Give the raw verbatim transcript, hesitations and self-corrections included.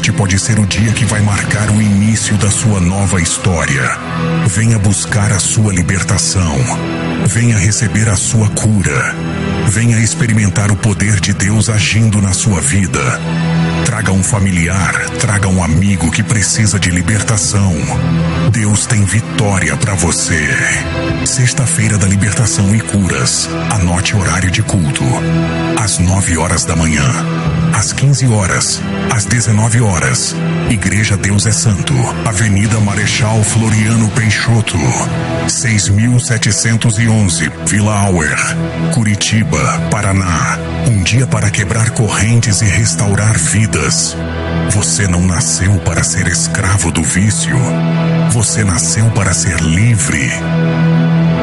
Este pode ser o dia que vai marcar o início da sua nova história. Venha buscar a sua libertação. Venha receber a sua cura. Venha experimentar o poder de Deus agindo na sua vida. Traga um familiar, traga um amigo que precisa de libertação. Deus tem vitória para você. Sexta-feira da Libertação e Curas. Anote horário de culto. Às nove horas da manhã, às quinze horas, às dezenove horas. Igreja Deus é Santo, Avenida Marechal Floriano Peixoto, seis mil setecentos e onze, Vila Auer, Curitiba, Paraná. Um dia para quebrar correntes e restaurar vidas. Você não nasceu para ser escravo do vício. Você nasceu para ser livre.